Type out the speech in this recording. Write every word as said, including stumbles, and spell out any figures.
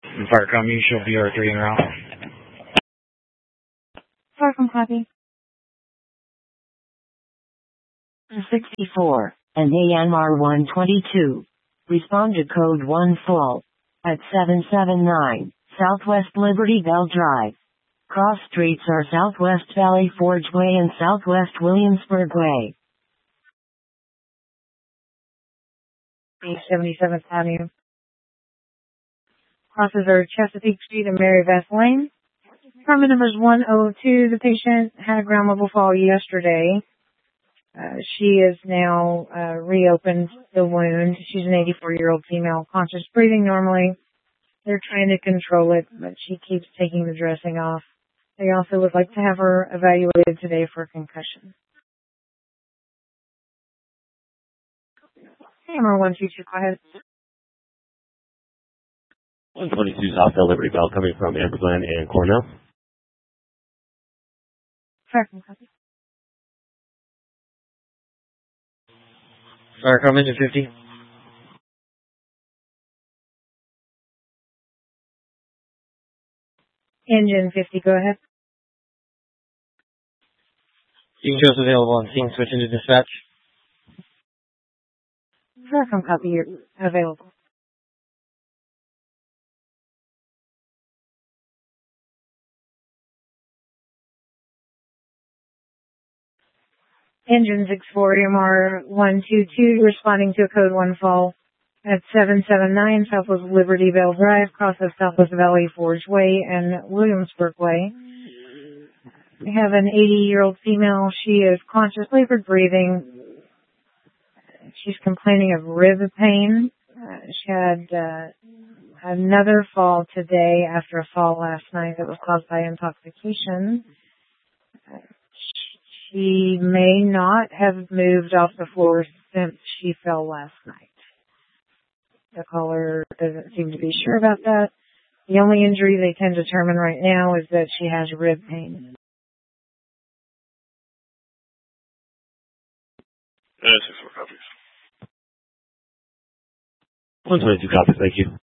Fire company, show B R three en route. Fire from copy. sixty-four, and A M R one twenty-two. Respond to code one full. At seven seven nine, Southwest Liberty Bell Drive. Cross streets are Southwest Valley Forge Way and Southwest Williamsburg Way. seventy-seventh Avenue. Crosses are Chesapeake Street and Mary Beth Lane. Apartment number is one oh two. The patient had a ground level fall yesterday. Uh, she is now uh, reopened the wound. She's an eighty-four-year-old female, conscious, breathing normally. They're trying to control it, but she keeps taking the dressing off. They also would like to have her evaluated today for concussion. Hammer one two two, go ahead. one twenty-two Southwest Liberty Bell coming from Amber Glen and Cornell. Fire from copy. Fire com engine fifty. Engine fifty, go ahead. Team shows available on scene, switch into dispatch. Fire from copy, you're available. Engine six four, A M R one two two, responding to a code one fall at seven seven nine Southwest Liberty Bell Drive, cross of Southwest Valley Forge Way and Williamsburg Way. We have an eighty-year-old female. She is conscious, labored breathing. She's complaining of rib pain. Uh, she had uh, another fall today after a fall last night that was caused by intoxication. Uh, She may not have moved off the floor since she fell last night. The caller doesn't seem to be sure about that. The only injury they can determine right now is that she has rib pain. one twenty-two copies, thank you.